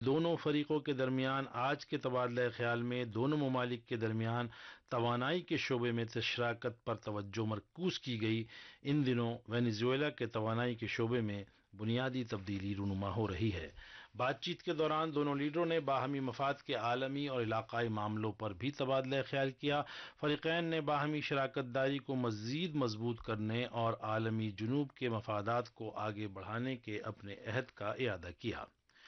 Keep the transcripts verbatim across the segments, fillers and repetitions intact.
دونوں فریقوں کے درمیان آج کے تبادلہ خیال میں دونوں ممالک کے درمیان توانائی کے شعبے میں شراکت پر توجہ مرکوز کی گئی۔ ان دنوں وینزویلا کے توانائی کے شعبے میں بنیادی تبدیلی رونما ہو رہی ہے۔ بات چیت کے دوران دونوں لیڈروں نے باہمی مفاد کے عالمی اور علاقائی معاملوں پر بھی تبادلہ خیال کیا۔ فریقین نے باہمی شراکت داری کو مزید مضبوط کرنے اور عالمی جنوب کے مفادات کو آگے بڑھانے کے اپنے عہد کا اعادہ کیا۔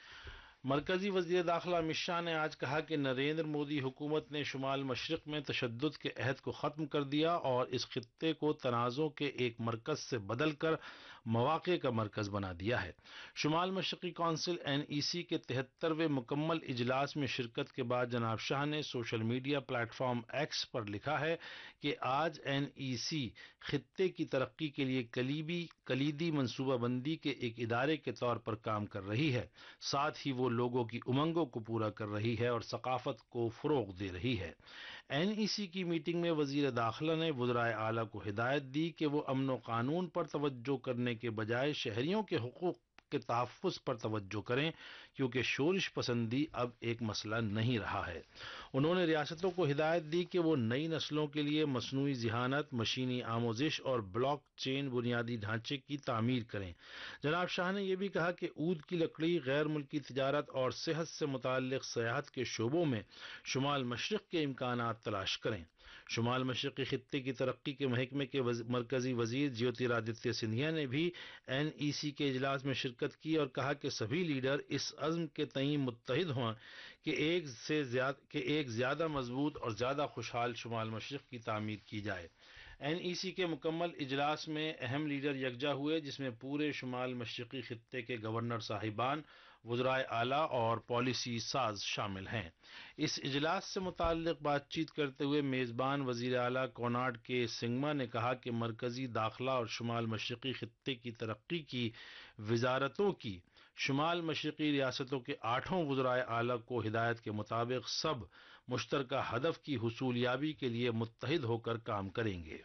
مرکزی وزیر داخلہ امت شاہ نے آج کہا کہ نریندر مودی حکومت نے شمال مشرق میں تشدد کے عہد کو ختم کر دیا اور اس خطے کو تنازع کے ایک مرکز سے بدل کر مواقع کا مرکز بنا دیا ہے۔ شمال مشرقی کونسل این ای سی کے تہترویں مکمل اجلاس میں شرکت کے بعد جناب شاہ نے social media plate form x پر لکھا ہے کہ آج این ای سی خطے کی ترقی کے لیے کلیدی کلیدی منصوبہ بندی کے ایک ادارے کے طور پر کام کر رہی ہے، ساتھ ہی وہ لوگوں کی امنگوں کو پورا کر رہی ہے اور ثقافت کو فروغ دے رہی ہے۔ این ای سی کی میٹنگ میں وزیر داخلہ نے وزرائے اعلیٰ کو ہدایت دی کہ وہ امن و قانون پر توجہ کرنے کے بجائے شہریوں کے حقوق کے تحفظ پر توجہ کریں، کیونکہ شورش پسندی اب ایک مسئلہ نہیں رہا ہے۔ انہوں نے ریاستوں کو ہدایت دی کہ وہ نئی نسلوں کے لیے مصنوعی ذہانت، مشینی آموزش اور بلاک چین بنیادی ڈھانچے کی تعمیر کریں۔ جناب شاہ نے یہ بھی کہا کہ عود کی لکڑی، غیر ملکی تجارت اور صحت سے متعلق سیاحت کے شعبوں میں شمال مشرق کے امکانات تلاش کریں۔ شمال مشرقی خطے کی ترقی کے محکمے کے وز... مرکزی وزیر جیوترادتیہ سندھیا نے بھی این ای سی کے اجلاس میں شرکت کی اور کہا کہ سبھی لیڈر اس عزم کے تئیں متحد ہوں کہ ایک سے زیادہ کہ ایک زیادہ مضبوط اور زیادہ خوشحال شمال مشرق کی تعمیر کی جائے۔ این ای سی کے مکمل اجلاس میں اہم لیڈر یکجا ہوئے، جس میں پورے شمال مشرقی خطے کے گورنر صاحبان، وزرائے اعلیٰ اور پالیسی ساز شامل ہیں۔ اس اجلاس سے متعلق بات چیت کرتے ہوئے میزبان وزیر اعلیٰ کناڈ کے سنگما نے کہا کہ مرکزی داخلہ اور شمال مشرقی خطے کی ترقی کی وزارتوں کی شمال مشرقی ریاستوں کے آٹھوں وزرائے اعلیٰ کو ہدایت کے مطابق سب مشترکہ ہدف کی حصولیابی کے لیے متحد ہو کر کام کریں گے۔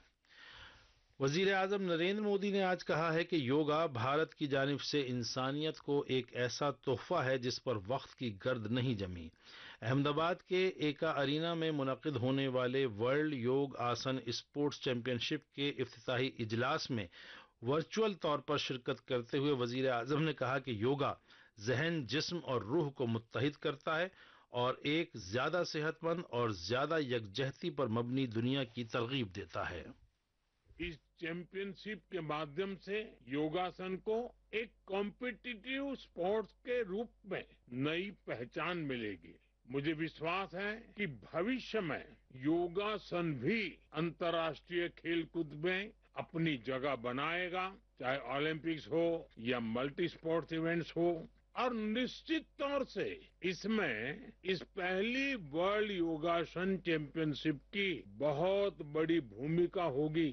وزیر اعظم نریندر مودی نے آج کہا ہے کہ یوگا بھارت کی جانب سے انسانیت کو ایک ایسا تحفہ ہے جس پر وقت کی گرد نہیں جمی۔ احمد آباد کے ایکا ارینا میں منعقد ہونے والے ورلڈ یوگ آسن اسپورٹس چیمپئن شپ کے افتتاحی اجلاس میں ورچوئل طور پر شرکت کرتے ہوئے وزیر اعظم نے کہا کہ یوگا ذہن، جسم اور روح کو متحد کرتا ہے اور ایک زیادہ صحت مند اور زیادہ یکجہتی پر مبنی دنیا کی ترغیب دیتا ہے۔ اس چیمپئن شپ کے مادھیم سے یوگاسن کو ایک کمپٹیٹیو سپورٹس کے روپ میں نئی پہچان ملے گی۔ مجھے وشواس ہے کہ بھوشیہ میں یوگاسن بھی انترراشٹریہ کھیل کود میں اپنی جگہ بنائے گا، چاہے اولمپکس ہو یا ملٹی اسپورٹس ایونٹس ہو، اور نشچت طور سے اس میں اس پہلی ورلڈ یوگاسن چیمپئن شپ کی بہت بڑی بھومکا ہوگی۔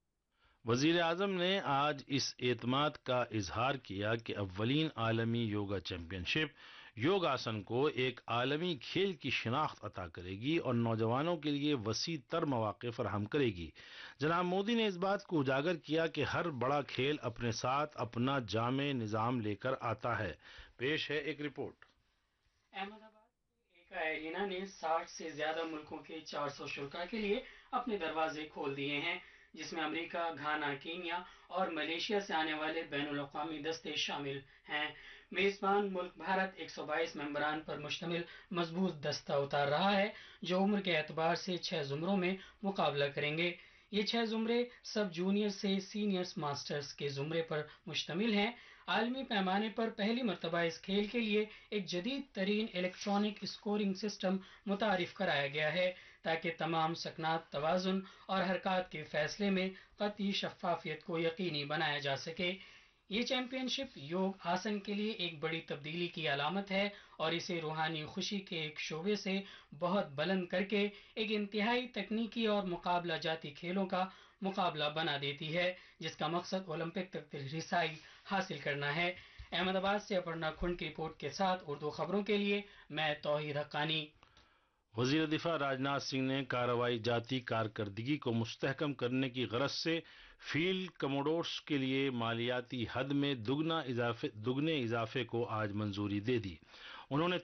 وزیر اعظم نے آج اس اعتماد کا اظہار کیا کہ اولین عالمی یوگا چیمپئن شپ یوگ آسن کو ایک عالمی کھیل کی شناخت عطا کرے گی اور نوجوانوں کے لیے وسیع تر مواقع فراہم کرے گی۔ جناب مودی نے اس بات کو اجاگر کیا کہ ہر بڑا کھیل اپنے ساتھ اپنا جامع نظام لے کر آتا ہے۔ پیش ہے ایک رپورٹ۔ احمد آباد کے ایکا ارینا نے ساٹھ سے زیادہ ملکوں کے چار سو شرکاء کے لیے اپنے دروازے کھول دیے ہیں، جس میں امریکہ، گھانا، کینیا اور ملیشیا سے آنے والے بین الاقوامی دستے شامل ہیں۔ میزبان ملک بھارت ایک سو بائیس ممبران پر مشتمل مضبوط دستہ اتار رہا ہے، جو عمر کے اعتبار سے چھ زمروں میں مقابلہ کریں گے۔ یہ چھ زمرے سب جونیئر سے سینئرز ماسٹرز کے زمرے پر مشتمل ہیں۔ عالمی پیمانے پر پہلی مرتبہ اس کھیل کے لیے ایک جدید ترین الیکٹرانک اسکورنگ سسٹم متعارف کرایا گیا ہے تاکہ تمام سکنات، توازن اور حرکات کے فیصلے میں قطعی شفافیت کو یقینی بنایا جا سکے۔ یہ چیمپئن شپ یوگ آسن کے لیے ایک بڑی تبدیلی کی علامت ہے اور اسے روحانی خوشی کے ایک شعبے سے بہت بلند کر کے ایک انتہائی تکنیکی اور مقابلہ جاتی کھیلوں کا مقابلہ بنا دیتی ہے، جس کا مقصد اولمپک تک رسائی حاصل کرنا ہے۔ احمد آباد سے اپرنا کھنڈ کی رپورٹ کے ساتھ اردو خبروں کے لیے میں توحید حقانی۔ وزیر دفاع راجناتھ سنگھ نے کارروائی جاتی کارکردگی کو مستحکم کرنے کی غرض سے فیلڈ کموڈورس کے لیے مالیاتی حد میں دگنا اضافے دگنے اضافے کو آج منظوری دے دی۔ انہوں نے